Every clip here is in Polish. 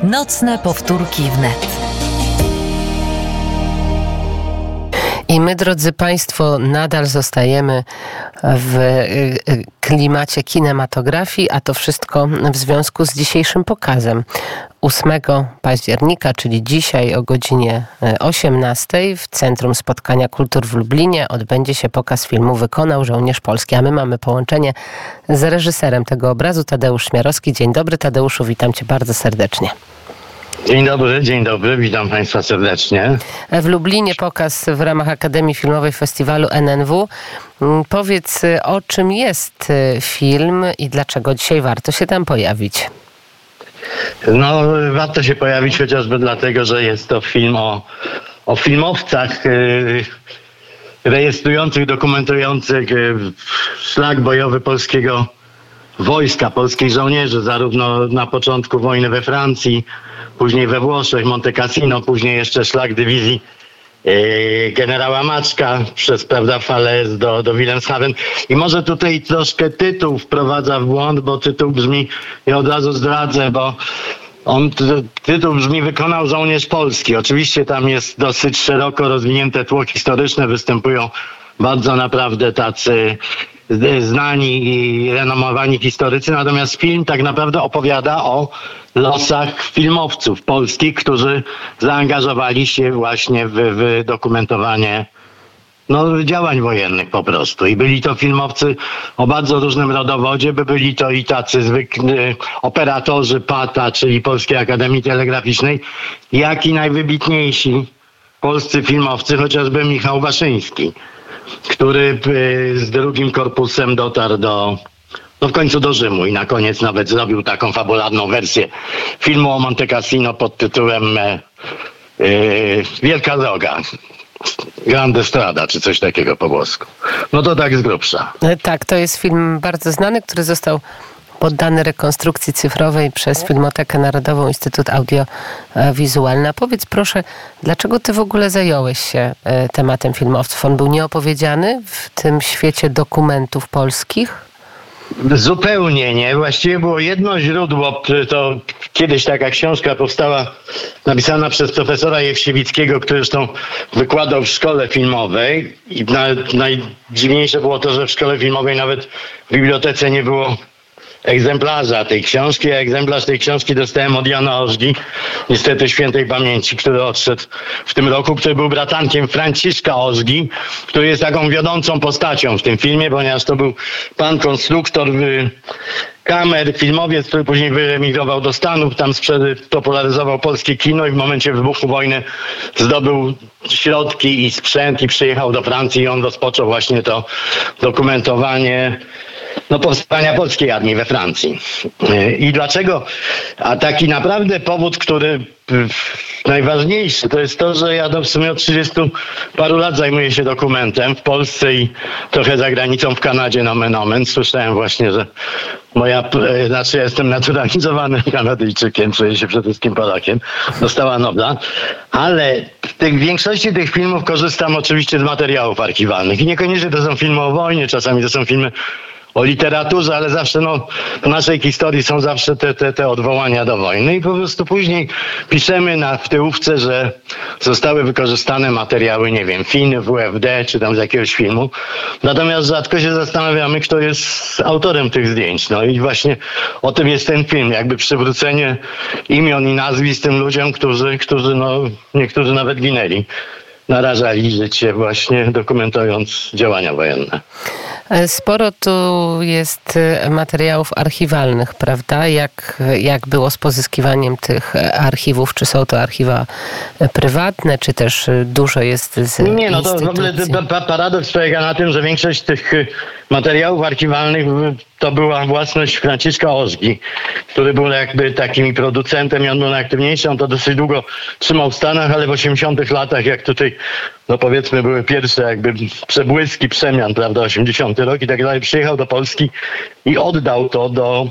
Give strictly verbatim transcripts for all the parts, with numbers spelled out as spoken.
Nocne powtórki wnet. I my, drodzy Państwo, nadal zostajemy w klimacie kinematografii, a to wszystko w związku z dzisiejszym pokazem. ósmego października, czyli dzisiaj o godzinie osiemnastej w Centrum Spotkania Kultur w Lublinie odbędzie się pokaz filmu Wykonał żołnierz polski. A my mamy połączenie z reżyserem tego obrazu, Tadeusz Śmiarowski. Dzień dobry, Tadeuszu, witam Cię bardzo serdecznie. Dzień dobry, dzień dobry, witam Państwa serdecznie. W Lublinie pokaz w ramach Akademii Filmowej Festiwalu N N W. Powiedz, o czym jest film i dlaczego dzisiaj warto się tam pojawić? No, warto się pojawić chociażby dlatego, że jest to film o, o filmowcach yy, rejestrujących, dokumentujących yy, szlak bojowy polskiego wojska, polskich żołnierzy, zarówno na początku wojny we Francji, później we Włoszech, Monte Cassino, później jeszcze szlak dywizji yy, generała Maczka przez, prawda, Falaise do, do Wilhelmshaven. I może tutaj troszkę tytuł wprowadza w błąd, bo tytuł brzmi, ja od razu zdradzę, bo on, tytuł brzmi Wykonał żołnierz polski. Oczywiście tam jest dosyć szeroko rozwinięte tło historyczne, występują bardzo naprawdę tacy znani i renomowani historycy, natomiast film tak naprawdę opowiada o losach filmowców polskich, którzy zaangażowali się właśnie w, w dokumentowanie no, działań wojennych po prostu. I byli to filmowcy o bardzo różnym rodowodzie, by byli to i tacy zwykli operatorzy P A T A, czyli Polskiej Akademii Telegraficznej, jak i najwybitniejsi polscy filmowcy, chociażby Michał Waszyński, który z drugim korpusem dotarł do, no w końcu do Rzymu i na koniec nawet zrobił taką fabularną wersję filmu o Monte Cassino pod tytułem e, e, Wielka Droga, Grande Strada, czy coś takiego po włosku. No to tak z grubsza. Tak, to jest film bardzo znany, który został poddany rekonstrukcji cyfrowej przez Filmotekę Narodową, Instytut Audiowizualny. A powiedz proszę, dlaczego ty w ogóle zająłeś się tematem filmowców? On był nieopowiedziany w tym świecie dokumentów polskich? Zupełnie nie. Właściwie było jedno źródło. To kiedyś taka książka powstała, napisana przez profesora Jewsiewickiego, który zresztą wykładał w szkole filmowej. I na, najdziwniejsze było to, że w szkole filmowej nawet w bibliotece nie było egzemplarza tej książki, a egzemplarz tej książki dostałem od Jana Ożgi, niestety świętej pamięci, który odszedł w tym roku, który był bratankiem Franciszka Ożgi, który jest taką wiodącą postacią w tym filmie, ponieważ to był pan konstruktor kamer, filmowiec, który później wyemigrował do Stanów, tam popularyzował polskie kino i w momencie wybuchu wojny zdobył środki i sprzęt i przyjechał do Francji i on rozpoczął właśnie to dokumentowanie no, powstania polskiej armii we Francji. I dlaczego? A taki naprawdę powód, który najważniejszy, to jest to, że ja w sumie od trzydziestu paru lat zajmuję się dokumentem w Polsce i trochę za granicą w Kanadzie, nomen omen. Słyszałem właśnie, że moja, znaczy ja jestem naturalizowanym Kanadyjczykiem, czuję się przede wszystkim Polakiem, dostała Nobla, ale w tych, w większości tych filmów korzystam oczywiście z materiałów archiwalnych i niekoniecznie to są filmy o wojnie, czasami to są filmy o literaturze, ale zawsze no, w naszej historii są zawsze te, te, te odwołania do wojny i po prostu później piszemy na, w tyłówce, że zostały wykorzystane materiały, nie wiem, Fin, W F D czy tam z jakiegoś filmu. Natomiast rzadko się zastanawiamy, kto jest autorem tych zdjęć. No i właśnie o tym jest ten film, jakby przywrócenie imion i nazwisk tym ludziom, którzy, którzy no, niektórzy nawet ginęli. Narażali życie właśnie dokumentując działania wojenne. Sporo tu jest materiałów archiwalnych, prawda? Jak, jak było z pozyskiwaniem tych archiwów? Czy są to archiwa prywatne, czy też dużo jest z Nie, no to w ogóle paradoks polega na tym, że większość tych materiałów archiwalnych to była własność Franciszka Ożgi, który był jakby takim producentem i on był najaktywniejszy. On to dosyć długo trzymał w Stanach, ale w osiemdziesiątych latach, jak tutaj, no powiedzmy, były pierwsze jakby przebłyski przemian, prawda, osiemdziesiąty rok i tak dalej, przyjechał do Polski i oddał to do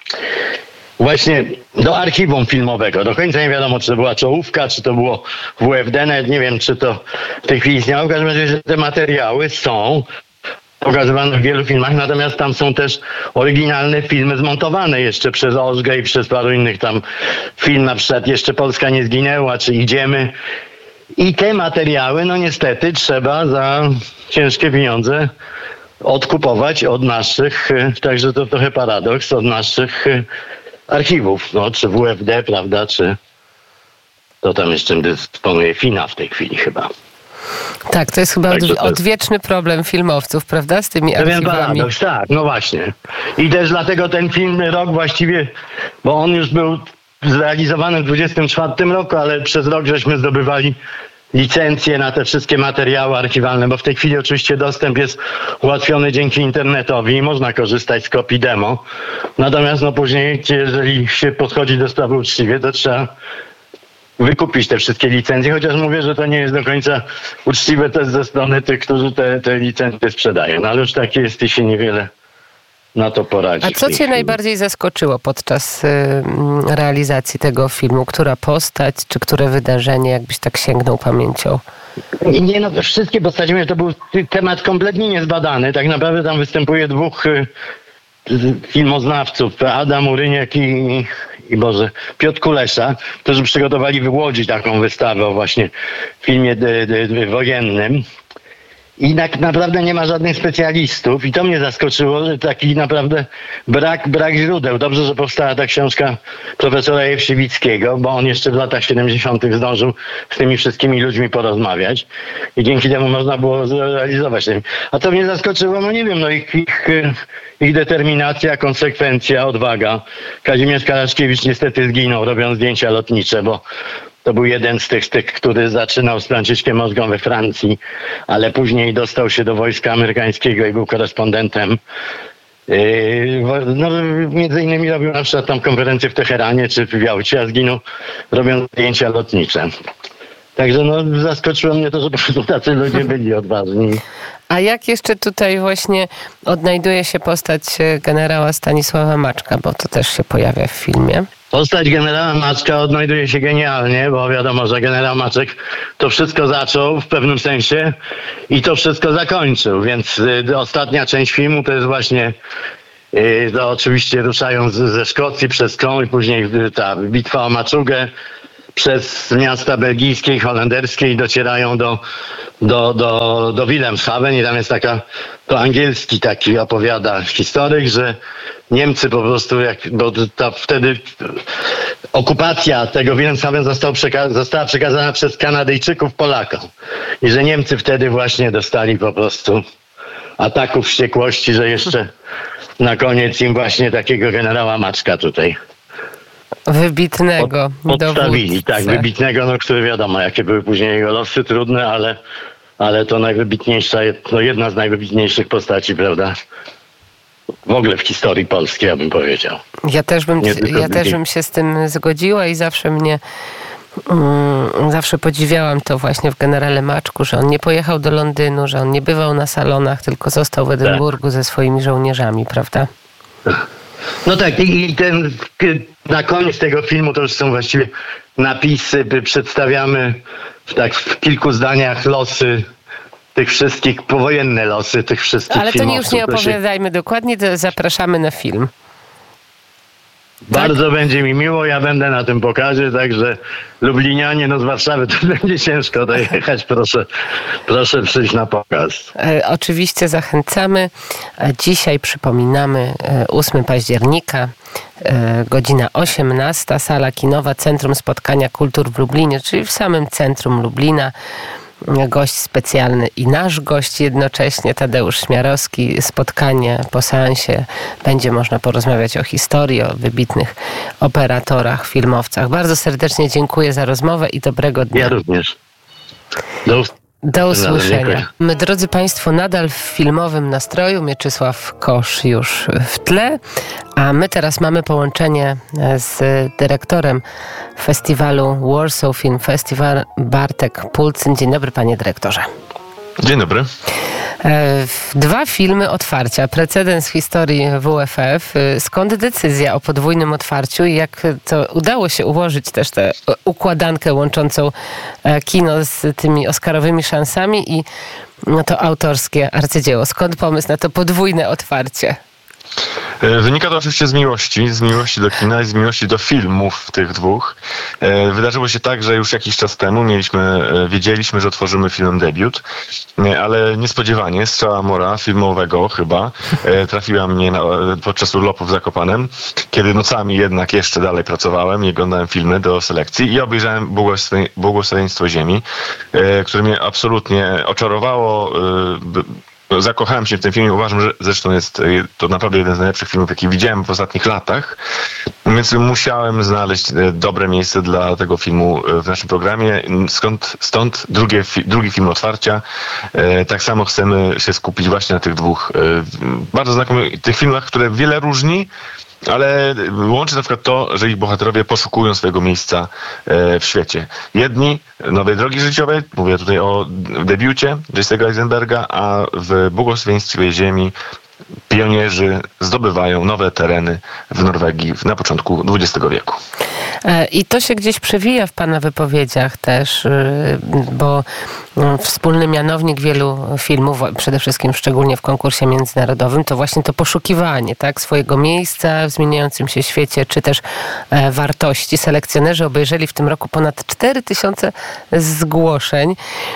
właśnie do archiwum filmowego. Do końca nie wiadomo, czy to była czołówka, czy to było W F D, nawet nie wiem, czy to w tej chwili istniało. W każdym razie, że te materiały są pokazywane w wielu filmach, natomiast tam są też oryginalne filmy zmontowane jeszcze przez Olgę i przez paru innych tam film, na przykład Jeszcze Polska nie zginęła, czy Idziemy. I te materiały, no niestety trzeba za ciężkie pieniądze odkupować od naszych, także to trochę paradoks, od naszych archiwów, no, czy W F D, prawda, czy to tam jeszcze dysponuje Fina w tej chwili chyba. Tak, to jest chyba tak, od, to jest... odwieczny problem filmowców, prawda, z tymi Pewien archiwami. paradoks, tak, no właśnie. I też dlatego ten film rok właściwie, bo on już był zrealizowany w dwudziestym czwartym roku, ale przez rok żeśmy zdobywali licencje na te wszystkie materiały archiwalne, bo w tej chwili oczywiście dostęp jest ułatwiony dzięki internetowi i można korzystać z kopii demo. Natomiast no później, jeżeli się podchodzi do sprawy uczciwie, to trzeba wykupić te wszystkie licencje, chociaż mówię, że to nie jest do końca uczciwe też ze strony tych, którzy te, te licencje sprzedają. No ale już takie jest i się niewiele na to poradzi. A co cię najbardziej zaskoczyło podczas y, realizacji tego filmu? Która postać, czy które wydarzenie, jakbyś tak sięgnął pamięcią? Nie, no wszystkie postacie, to był temat kompletnie niezbadany. Tak naprawdę tam występuje dwóch y, filmoznawców, Adam Uryniak i, i Boże, Piotr Kulesza, którzy przygotowali w Łodzi taką wystawę o właśnie filmie d, d, d, wojennym. I tak naprawdę nie ma żadnych specjalistów i to mnie zaskoczyło, że taki naprawdę brak, brak źródeł. Dobrze, że powstała ta książka profesora Jewsiewickiego, bo on jeszcze w latach siedemdziesiątych zdążył z tymi wszystkimi ludźmi porozmawiać i dzięki temu można było zrealizować. A to mnie zaskoczyło, no nie wiem, no ich, ich, ich determinacja, konsekwencja, odwaga. Kazimierz Karaszkiewicz niestety zginął robiąc zdjęcia lotnicze, bo to był jeden z tych, z tych, który zaczynał z Franciszkiem Mozgą we Francji, ale później dostał się do wojska amerykańskiego i był korespondentem. Yy, no, między innymi robił na przykład tam konferencję w Teheranie czy w Jałcie, a zginął robiąc zdjęcia lotnicze. Także no, zaskoczyło mnie to, że po prostu tacy ludzie byli odważni. A jak jeszcze tutaj właśnie odnajduje się postać generała Stanisława Maczka, bo to też się pojawia w filmie? Postać generała Maczka odnajduje się genialnie, bo wiadomo, że generał Maczek to wszystko zaczął w pewnym sensie i to wszystko zakończył, więc y, ostatnia część filmu to jest właśnie y, to oczywiście ruszają z, ze Szkocji przez Klon i później y, ta bitwa o Maczugę, przez miasta belgijskie i holenderskie i docierają do, do, do, do Wilhelmshaven i tam jest taka, to angielski taki opowiada historyk, że Niemcy po prostu, jak, bo ta, wtedy okupacja tego Wilhelmshaven został przeka- została przekazana przez Kanadyjczyków Polakom i że Niemcy wtedy właśnie dostali po prostu ataków wściekłości, że jeszcze na koniec im właśnie takiego generała Maczka tutaj Wybitnego Pod, podstawili, dowódcę. tak, wybitnego, no, który wiadomo, jakie były później jego losy, trudne, ale, ale to najwybitniejsza, no, jedna z najwybitniejszych postaci, prawda, w ogóle w historii Polski, ja bym powiedział. Ja też bym, ja też bym się z tym zgodziła i zawsze mnie mm, zawsze podziwiałam to właśnie w generale Maczku, że on nie pojechał do Londynu, że on nie bywał na salonach, tylko został w Edynburgu tak. ze swoimi żołnierzami, prawda? No tak, i ten, na koniec tego filmu to już są właściwie napisy, przedstawiamy w, tak, w kilku zdaniach losy tych wszystkich, powojenne losy tych wszystkich Ale to nie filmowców. już nie opowiadajmy się... dokładnie, to zapraszamy na film. Bardzo tak? będzie mi miło, ja będę na tym pokazie, także Lublinianie, no z Warszawy to będzie ciężko dojechać, proszę, proszę przyjść na pokaz. E, oczywiście zachęcamy. Dzisiaj przypominamy ósmego października, e, godzina osiemnasta, sala kinowa, Centrum Spotkania Kultur w Lublinie, czyli w samym centrum Lublina. Gość specjalny i nasz gość jednocześnie, Tadeusz Śmiarowski. Spotkanie po seansie, będzie można porozmawiać o historii, o wybitnych operatorach, filmowcach. Bardzo serdecznie dziękuję za rozmowę i dobrego dnia. Ja również. Do usłyszenia. Do usłyszenia. My, drodzy Państwo, nadal w filmowym nastroju. Mieczysław Kosz już w tle, a my teraz mamy połączenie z dyrektorem festiwalu Warsaw Film Festival, Bartek Pulcyn. Dzień dobry, panie dyrektorze. Dzień dobry. Dwa filmy otwarcia, precedens w historii W F F. Skąd decyzja o podwójnym otwarciu i jak to udało się ułożyć też tę układankę łączącą kino z tymi oscarowymi szansami i no to autorskie arcydzieło? Skąd pomysł na to podwójne otwarcie? Wynika to oczywiście z miłości, z miłości do kina i z miłości do filmów tych dwóch. Wydarzyło się tak, że już jakiś czas temu mieliśmy, wiedzieliśmy, że otworzymy film debiut, ale niespodziewanie strzała mora filmowego chyba trafiła mnie na, podczas urlopu w Zakopanem, kiedy nocami jednak jeszcze dalej pracowałem i oglądałem filmy do selekcji i obejrzałem Błogosławieństwo Ziemi, które mnie absolutnie oczarowało. Zakochałem się w tym filmie. Uważam, że zresztą jest to naprawdę jeden z najlepszych filmów, jaki widziałem w ostatnich latach. Więc musiałem znaleźć dobre miejsce dla tego filmu w naszym programie. Skąd, stąd drugie, drugi film otwarcia. Tak samo chcemy się skupić właśnie na tych dwóch bardzo znakomitych filmach, które wiele różni, ale łączy na przykład to, że ich bohaterowie poszukują swojego miejsca w świecie. Jedni nowej drogi życiowej, mówię tutaj o debiucie Jesse'ego Eisenberga, a w Błogosławieństwie Ziemi pionierzy zdobywają nowe tereny w Norwegii na początku dwudziestego wieku. I to się gdzieś przewija w pana wypowiedziach też, bo wspólny mianownik wielu filmów, przede wszystkim szczególnie w konkursie międzynarodowym, to właśnie to poszukiwanie, tak, swojego miejsca w zmieniającym się świecie, czy też wartości. Selekcjonerzy obejrzeli w tym roku ponad cztery tysiące zgłoszeń.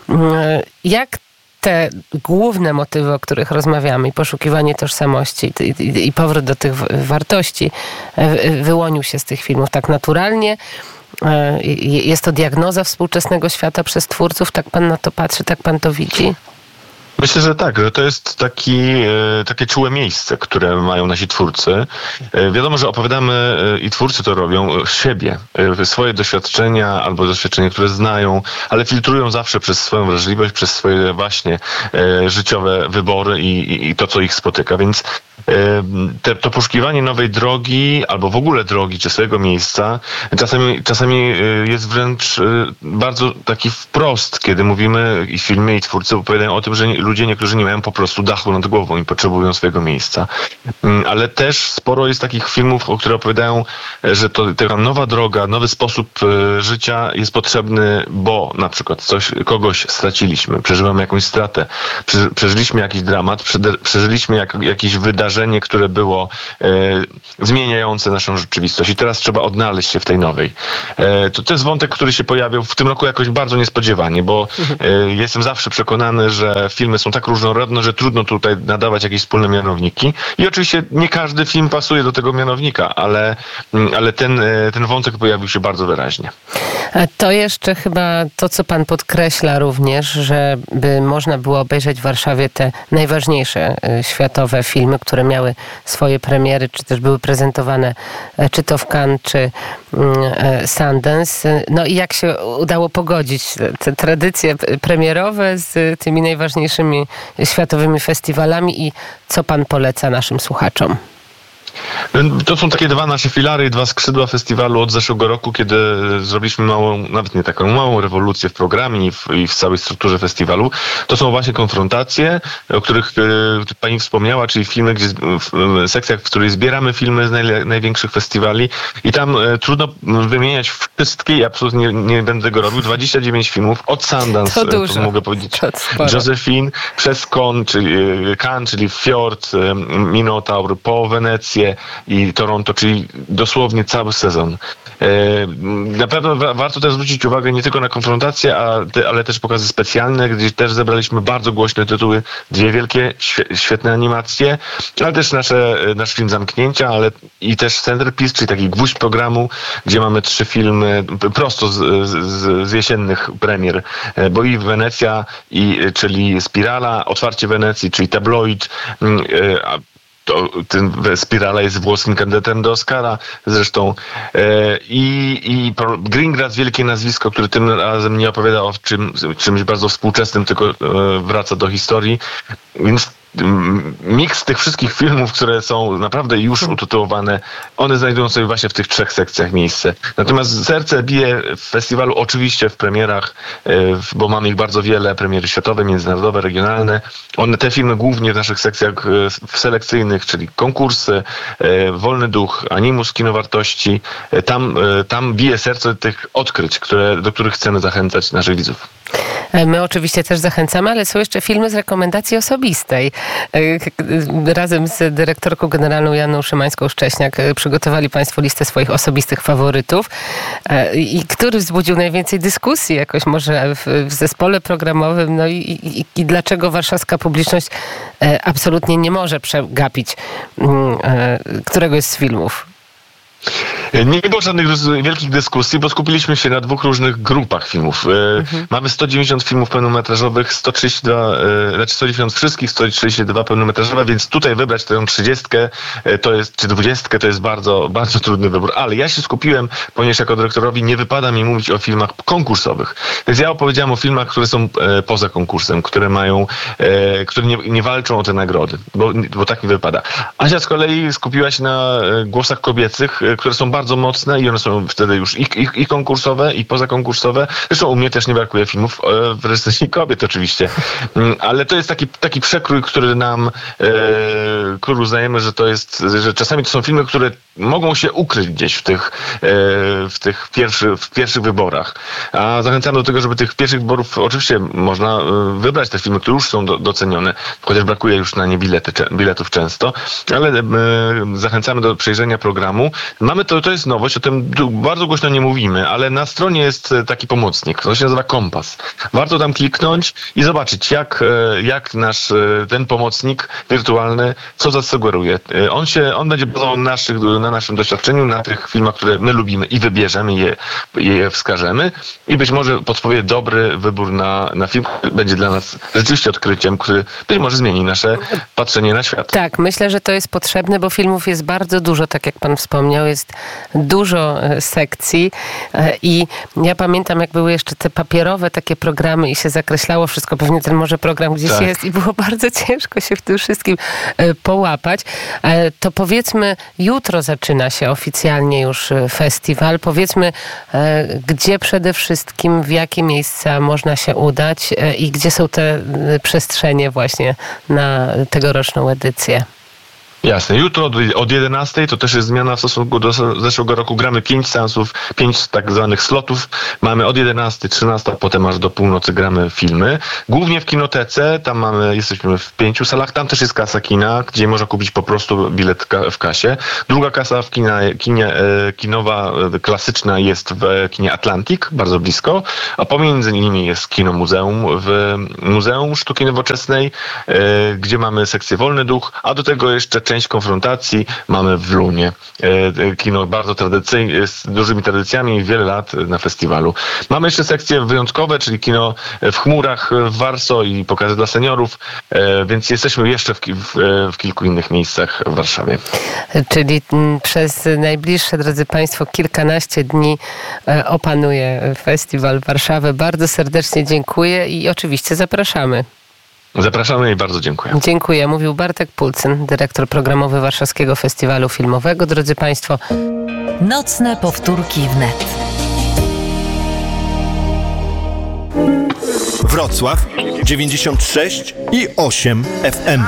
Jak te główne motywy, o których rozmawiamy, i poszukiwanie tożsamości i, i, i powrót do tych wartości wyłonił się z tych filmów tak naturalnie? Jest to diagnoza współczesnego świata przez twórców? Tak pan na to patrzy, tak pan to widzi? Myślę, że tak, że to jest taki, takie czułe miejsce, które mają nasi twórcy. Wiadomo, że opowiadamy i twórcy to robią siebie, swoje doświadczenia albo doświadczenia, które znają, ale filtrują zawsze przez swoją wrażliwość, przez swoje właśnie życiowe wybory i, i to, co ich spotyka. Więc te, to poszukiwanie nowej drogi albo w ogóle drogi czy swojego miejsca czasami, czasami jest wręcz bardzo taki wprost, kiedy mówimy i filmy i twórcy opowiadają o tym, że ludzie niektórzy nie mają po prostu dachu nad głową i potrzebują swojego miejsca. Ale też sporo jest takich filmów, o które opowiadają, że to taka nowa droga, nowy sposób życia jest potrzebny, bo na przykład coś, kogoś straciliśmy, przeżywamy jakąś stratę, przeżyliśmy jakiś dramat, przeżyliśmy jak, jakieś wydarzenie, które było e, zmieniające naszą rzeczywistość i teraz trzeba odnaleźć się w tej nowej. E, to, to jest wątek, który się pojawił w tym roku jakoś bardzo niespodziewanie, bo e, jestem zawsze przekonany, że filmy są tak różnorodne, że trudno tutaj nadawać jakieś wspólne mianowniki. I oczywiście nie każdy film pasuje do tego mianownika, ale, ale ten, ten wątek pojawił się bardzo wyraźnie. To jeszcze chyba to, co pan podkreśla również, żeby można było obejrzeć w Warszawie te najważniejsze światowe filmy, które miały swoje premiery, czy też były prezentowane, czy to w Cannes, czy Sundance. No i jak się udało pogodzić te tradycje premierowe z tymi najważniejszymi światowymi festiwalami i co pan poleca naszym słuchaczom? To są takie dwa nasze filary, dwa skrzydła festiwalu od zeszłego roku, kiedy zrobiliśmy małą, nawet nie taką małą rewolucję w programie i w, i w całej strukturze festiwalu. To są właśnie konfrontacje, o których e, pani wspomniała, czyli filmy, gdzie w sekcjach, w której zbieramy filmy z naj, największych festiwali i tam e, trudno wymieniać wszystkie i absolutnie nie, nie będę tego robił. dwadzieścia dziewięć filmów od Sundance, to dużo. To mogę powiedzieć, Josephine, przez Cannes, czyli, Cannes, czyli Fjord, Minotaur, po Wenecję i Toronto, czyli dosłownie cały sezon. Na pewno warto też zwrócić uwagę nie tylko na konfrontację, ale też pokazy specjalne, gdzie też zebraliśmy bardzo głośne tytuły, dwie wielkie, świetne animacje, ale też nasze, nasz film Zamknięcia, ale i też Centerpiece, czyli taki gwóźdź programu, gdzie mamy trzy filmy prosto z, z, z jesiennych premier, bo i Wenecja, i, czyli Spirala, Otwarcie Wenecji, czyli Tabloid, to, ten Spirala jest włoskim kandydatem do Oscara zresztą. E, I i Greengrass, wielkie nazwisko, które tym razem nie opowiada o czym, czymś bardzo współczesnym, tylko e, wraca do historii. Więc miks tych wszystkich filmów, które są naprawdę już utytułowane, one znajdują sobie właśnie w tych trzech sekcjach miejsce. Natomiast serce bije w festiwalu oczywiście w premierach, bo mamy ich bardzo wiele, premiery światowe, międzynarodowe, regionalne. One, te filmy głównie w naszych sekcjach selekcyjnych, czyli konkursy, Wolny Duch, Animus, Kino Wartości. Tam, tam bije serce tych odkryć, które, do których chcemy zachęcać naszych widzów. My oczywiście też zachęcamy, ale są jeszcze filmy z rekomendacji osobistej. Razem z dyrektorką generalną Joanną Szymańską-Szcześniak przygotowali Państwo listę swoich osobistych faworytów. I który wzbudził najwięcej dyskusji jakoś może w, w zespole programowym, no i, i, i dlaczego warszawska publiczność absolutnie nie może przegapić któregoś z filmów? Nie było żadnych wielkich dyskusji, bo skupiliśmy się na dwóch różnych grupach filmów. Mhm. Mamy sto dziewięćdziesiąt filmów pełnometrażowych, sto trzydzieści dwa, znaczy sto dziewięćdziesiąt wszystkich, sto trzydzieści dwa pełnometrażowe, więc tutaj wybrać tę trzydziestkę to jest, czy dwudziestkę to jest bardzo, bardzo trudny wybór. Ale ja się skupiłem, ponieważ jako dyrektorowi nie wypada mi mówić o filmach konkursowych. Więc ja opowiedziałem o filmach, które są poza konkursem, które mają, które nie, nie walczą o te nagrody, bo, bo tak mi wypada. Asia z kolei skupiła się na głosach kobiecych, które są bardzo mocne i one są wtedy już i, i, i konkursowe, i pozakonkursowe. Zresztą u mnie też nie brakuje filmów w reżyserii kobiet oczywiście. Ale to jest taki, taki przekrój, który nam e, który uznajemy, że to jest, że czasami to są filmy, które mogą się ukryć gdzieś w tych, e, w tych pierwszy, w pierwszych wyborach. A zachęcamy do tego, żeby tych pierwszych wyborów oczywiście można wybrać te filmy, które już są do, docenione, chociaż brakuje już na nie bilety, biletów często, ale e, zachęcamy do przejrzenia programu. Mamy to, to jest nowość, o tym bardzo głośno nie mówimy, ale na stronie jest taki pomocnik, to się nazywa Kompas. Warto tam kliknąć i zobaczyć, jak, jak nasz ten pomocnik wirtualny, co zasugeruje. On się, on będzie bazał na, naszych, na naszym doświadczeniu, na tych filmach, które my lubimy i wybierzemy je, je wskażemy i być może podpowie dobry wybór na, na film, który będzie dla nas rzeczywiście odkryciem, który być może zmieni nasze patrzenie na świat. Tak, myślę, że to jest potrzebne, bo filmów jest bardzo dużo, tak jak pan wspomniał, jest dużo sekcji i ja pamiętam, jak były jeszcze te papierowe takie programy i się zakreślało wszystko, pewnie ten może program gdzieś tak jest i było bardzo ciężko się w tym wszystkim połapać. To powiedzmy, jutro zaczyna się oficjalnie już festiwal. Powiedzmy, gdzie przede wszystkim, w jakie miejsca można się udać i gdzie są te przestrzenie właśnie na tegoroczną edycję. Jasne. Jutro od jedenastej to też jest zmiana w stosunku do zeszłego roku. Gramy pięć seansów, pięć tak zwanych slotów. Mamy od jedenastej, trzynastej, potem aż do północy gramy filmy. Głównie w kinotece, tam mamy, jesteśmy w pięciu salach. Tam też jest kasa kina, gdzie można kupić po prostu bilet w kasie. Druga kasa w kina, kinie, kinowa klasyczna jest w kinie Atlantic, bardzo blisko. A pomiędzy nimi jest kino muzeum w Muzeum Sztuki Nowoczesnej, gdzie mamy sekcję Wolny Duch, a do tego jeszcze część konfrontacji mamy w Lunie. Kino bardzo tradycyjne, z dużymi tradycjami, wiele lat na festiwalu. Mamy jeszcze sekcje wyjątkowe, czyli kino w chmurach w Warso i pokazy dla seniorów, więc jesteśmy jeszcze w, w, w kilku innych miejscach w Warszawie. Czyli przez najbliższe, drodzy Państwo, kilkanaście dni opanuje Festiwal Warszawy. Bardzo serdecznie dziękuję i oczywiście zapraszamy. Zapraszamy i bardzo dziękuję. Dziękuję. Mówił Bartek Pulcyn, dyrektor programowy Warszawskiego Festiwalu Filmowego. Drodzy Państwo, nocne powtórki wnet. Wrocław dziewięćdziesiąt sześć i osiem F M.